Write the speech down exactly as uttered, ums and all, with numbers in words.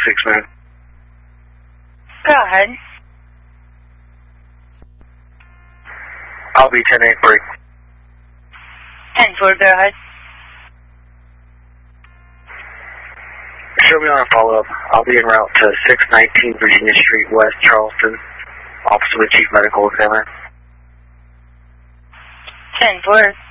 six nine. Go ahead. I'll be ten eight break. ten four, go ahead. Show me on a follow-up. I'll be en route to six nineteen Virginia Street, West Charleston. Office of the Chief Medical Examiner. ten four.